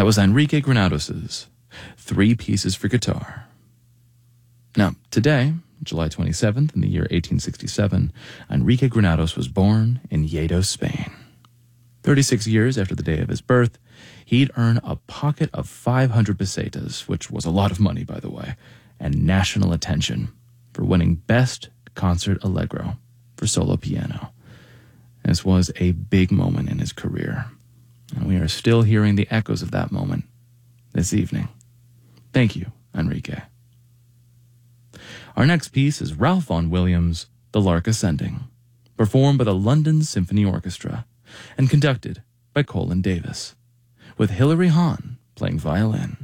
That was Enrique Granados' Three Pieces for Guitar. Now, today, July 27th, in the year 1867, Enrique Granados was born in Lledo, Spain. 36 years after the day of his birth, he'd earn a pocket of 500 pesetas, which was a lot of money, by the way, and national attention for winning Best Concert Allegro for solo piano. This was a big moment in his career, and we are still hearing the echoes of that moment this evening. Thank you, Enrique. Our next piece is Ralph Vaughan Williams' The Lark Ascending, performed by the London Symphony Orchestra and conducted by Colin Davis, with Hilary Hahn playing violin.